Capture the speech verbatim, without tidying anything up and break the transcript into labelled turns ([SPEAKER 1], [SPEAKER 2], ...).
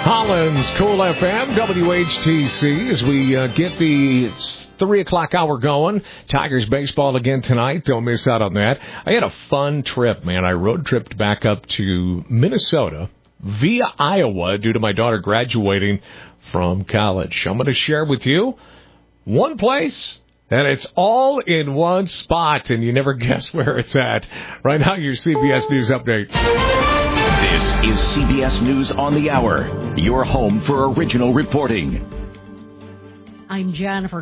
[SPEAKER 1] Collins, Cool F M, W H T C, as we uh, get the three o'clock hour going. Tigers baseball again tonight. Don't miss out on that. I had a fun trip, man. I road tripped back up to Minnesota via Iowa due to my daughter graduating from college. I'm going to share with you one place, and it's all in one spot, and you never guess where it's at. Right now, your C B S News Update.
[SPEAKER 2] This is C B S News on the Hour, your home for original reporting.
[SPEAKER 3] I'm Jennifer